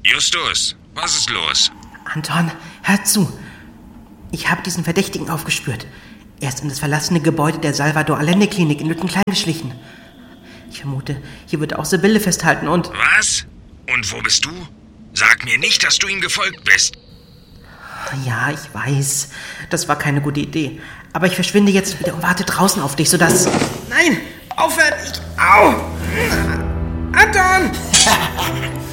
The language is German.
Justus, was ist los? Anton, hör zu. Ich habe diesen Verdächtigen aufgespürt. Er ist in das verlassene Gebäude der Salvador-Allende-Klinik in Lüttenklein geschlichen. Ich vermute, hier wird auch Sibylle festhalten und... Was? Und wo bist du? Sag mir nicht, dass du ihm gefolgt bist. Ja, ich weiß. Das war keine gute Idee. Aber ich verschwinde jetzt wieder und warte draußen auf dich, sodass... Nein! Aufhören! Au! Anton!